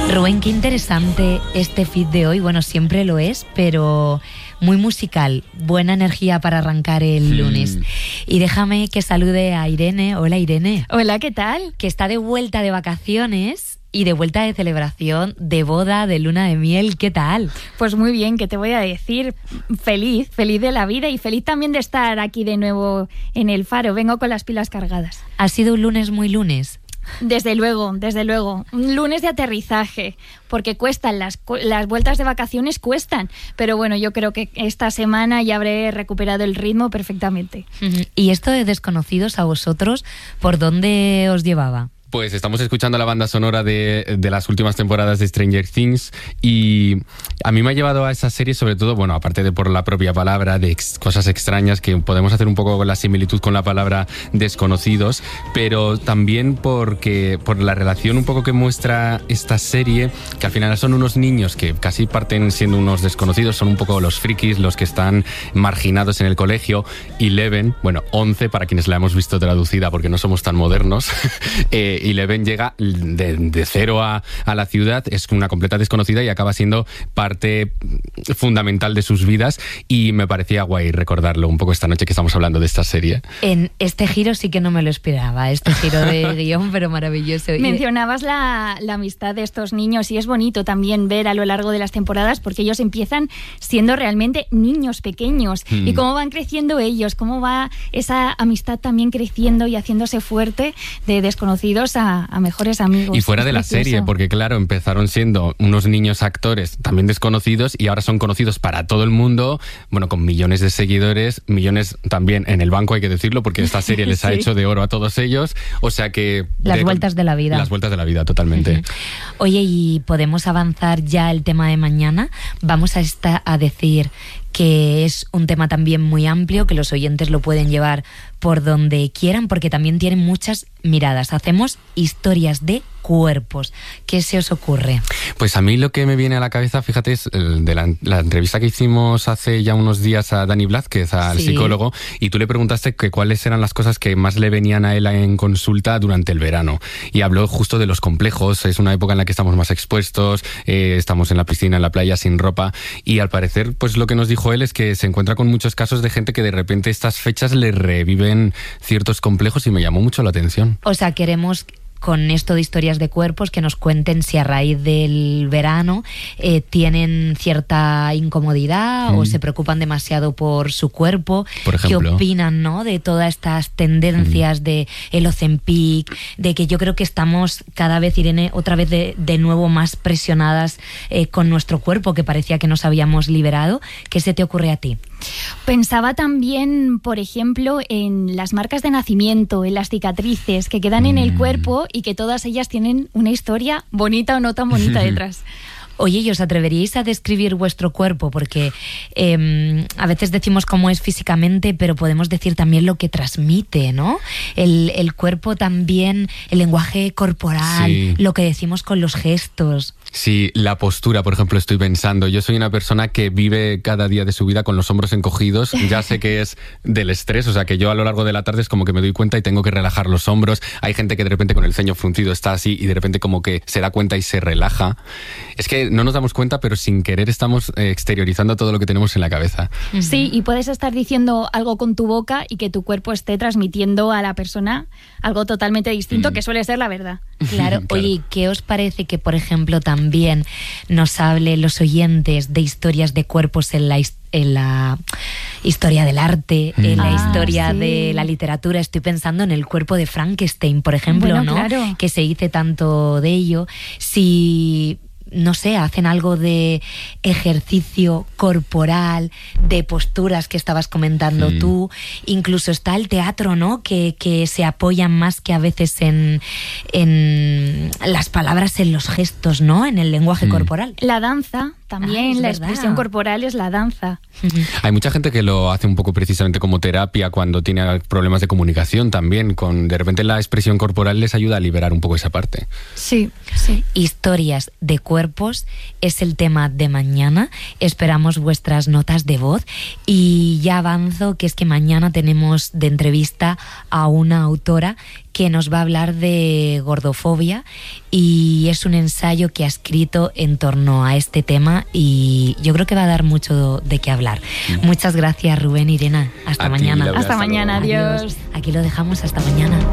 Rubén, qué interesante este feed de hoy. Bueno, siempre lo es, pero muy musical. Buena energía para arrancar el lunes. Y déjame que salude a Irene. Hola, Irene. Hola, ¿qué tal? Que está de vuelta de vacaciones y de vuelta de celebración, de boda, de luna de miel. ¿Qué tal? Pues muy bien, ¿qué te voy a decir? Feliz de la vida y feliz también de estar aquí de nuevo en El Faro. Vengo con las pilas cargadas. ¿Ha sido un lunes muy lunes? Desde luego. Un lunes de aterrizaje, porque cuestan, las vueltas de vacaciones cuestan. Pero bueno, yo creo que esta semana ya habré recuperado el ritmo perfectamente. ¿Y esto de Desconocidos a vosotros, por dónde os llevaba? Pues estamos escuchando la banda sonora de las últimas temporadas de Stranger Things y a mí me ha llevado a esa serie sobre todo, bueno, aparte de por la propia palabra, de cosas extrañas que podemos hacer un poco la similitud con la palabra desconocidos, pero también por la relación un poco que muestra esta serie, que al final son unos niños que casi parten siendo unos desconocidos, son un poco los frikis, los que están marginados en el colegio. 11 para quienes la hemos visto traducida porque no somos tan modernos. Eleven llega de cero a la ciudad, es una completa desconocida y acaba siendo parte fundamental de sus vidas, y me parecía guay recordarlo un poco esta noche que estamos hablando de esta serie. En este giro sí que no me lo esperaba, este giro de guión, pero maravilloso. Mencionabas la amistad de estos niños y es bonito también ver a lo largo de las temporadas, porque ellos empiezan siendo realmente niños pequeños y cómo van creciendo ellos, cómo va esa amistad también creciendo y haciéndose fuerte, de desconocidos a mejores amigos. Y fuera de la serie, porque claro, empezaron siendo unos niños actores también desconocidos y ahora son conocidos para todo el mundo, bueno, con millones de seguidores, millones también en el banco, hay que decirlo, porque esta serie les ha hecho de oro a todos ellos, o sea que... Las vueltas de la vida. Las vueltas de la vida, totalmente. Oye, ¿y podemos avanzar ya el tema de mañana? Vamos a decir que es un tema también muy amplio, que los oyentes lo pueden llevar por donde quieran, porque también tienen muchas miradas. Hacemos historias de cuerpos. ¿Qué se os ocurre? Pues a mí lo que me viene a la cabeza, fíjate, es de la entrevista que hicimos hace ya unos días a Dani Blázquez, al psicólogo, y tú le preguntaste que cuáles eran las cosas que más le venían a él en consulta durante el verano. Y habló justo de los complejos. Es una época en la que estamos más expuestos, estamos en la piscina, en la playa, sin ropa, y al parecer, pues lo que nos dijo él es que se encuentra con muchos casos de gente que de repente estas fechas le reviven ciertos complejos, y me llamó mucho la atención. O sea, queremos, con esto de historias de cuerpos, que nos cuenten si a raíz del verano tienen cierta incomodidad o se preocupan demasiado por su cuerpo. Por ejemplo, ¿qué opinan, no, de todas estas tendencias de el Ozempic, de que yo creo que estamos cada vez, Irene, otra vez de nuevo más presionadas con nuestro cuerpo, que parecía que nos habíamos liberado? ¿Qué se te ocurre a ti? Pensaba también, por ejemplo, en las marcas de nacimiento, en las cicatrices que quedan en el cuerpo y que todas ellas tienen una historia bonita o no tan bonita detrás. Oye, ¿y os atreveríais a describir vuestro cuerpo? Porque a veces decimos cómo es físicamente, pero podemos decir también lo que transmite, ¿no? El cuerpo también, el lenguaje corporal, lo que decimos con los gestos. Sí, la postura, por ejemplo, estoy pensando. Yo soy una persona que vive cada día de su vida con los hombros encogidos. Ya sé que es del estrés, o sea que yo a lo largo de la tarde es como que me doy cuenta y tengo que relajar los hombros. Hay gente que de repente con el ceño fruncido está así y de repente como que se da cuenta y se relaja. Es que no nos damos cuenta, pero sin querer estamos exteriorizando todo lo que tenemos en la cabeza. Sí, y puedes estar diciendo algo con tu boca y que tu cuerpo esté transmitiendo a la persona algo totalmente distinto, que suele ser la verdad. Claro. Oye, ¿qué os parece que, por ejemplo, también nos hable los oyentes de historias de cuerpos en la historia del arte, en la historia de la literatura? Estoy pensando en el cuerpo de Frankenstein, por ejemplo, bueno, ¿no? Claro. Que se dice tanto de ello. Si, no sé, hacen algo de ejercicio corporal, de posturas que estabas comentando tú. Incluso está el teatro, ¿no? Que se apoyan más que a veces en las palabras, en los gestos, ¿no? En el lenguaje corporal. La danza también, la expresión corporal es la danza. Hay mucha gente que lo hace un poco precisamente como terapia cuando tiene problemas de comunicación también. De repente la expresión corporal les ayuda a liberar un poco esa parte. Sí. Sí. Historias de cuerpos es el tema de mañana. Esperamos vuestras notas de voz y ya avanzo que es que mañana tenemos de entrevista a una autora que nos va a hablar de gordofobia y es un ensayo que ha escrito en torno a este tema y yo creo que va a dar mucho de qué hablar. Muchas gracias, Rubén, Irene. Hasta mañana. Hasta mañana, adiós. Aquí lo dejamos, hasta mañana.